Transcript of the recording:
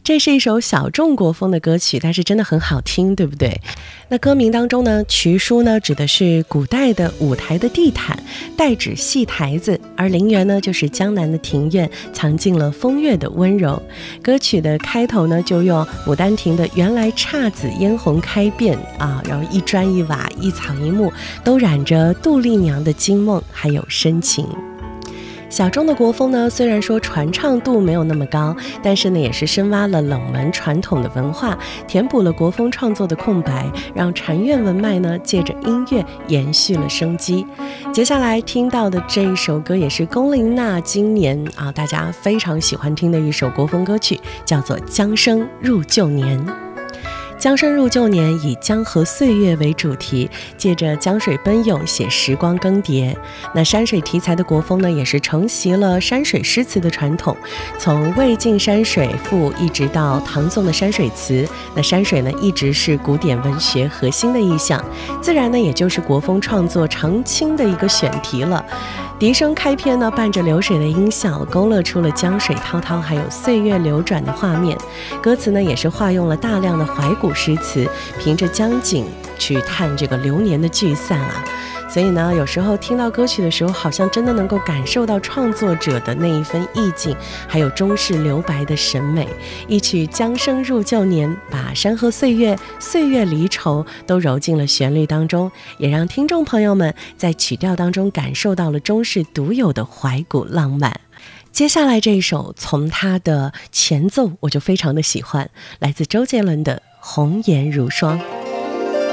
这是一首小众国风的歌曲，但是真的很好听，对不对？那歌名当中呢，渠书呢指的是古代的舞台的地毯，代指戏台子，而陵园呢就是江南的庭院，藏进了风月的温柔。歌曲的开头呢就用《牡丹亭》的原来姹紫嫣红开遍啊，然后一砖一瓦一草一木都染着杜丽娘的惊梦还有深情。小众的国风呢，虽然说传唱度没有那么高，但是呢也是深挖了冷门传统的文化，填补了国风创作的空白，让禅院文脉呢借着音乐延续了生机。接下来听到的这一首歌也是龚琳娜今年大家非常喜欢听的一首国风歌曲，叫做《江声入旧年》。江声入旧年以江河岁月为主题，借着江水奔涌写时光更迭。那山水题材的国风呢，也是承袭了山水诗词的传统，从魏晋山水赋一直到唐宋的山水词，那山水呢一直是古典文学核心的意象，自然呢也就是国风创作常青的一个选题了。笛声开篇呢，伴着流水的音效，勾勒出了江水滔滔还有岁月流转的画面。歌词呢，也是化用了大量的怀古诗词，凭着江景去探这个流年的聚散啊。所以呢，有时候听到歌曲的时候，好像真的能够感受到创作者的那一份意境，还有中式留白的审美。一曲《江声入旧年》，把山河岁月、岁月离愁都揉进了旋律当中，也让听众朋友们在曲调当中感受到了中式独有的怀古浪漫。接下来这一首，从它的前奏我就非常的喜欢，来自周杰伦的《红颜如霜》。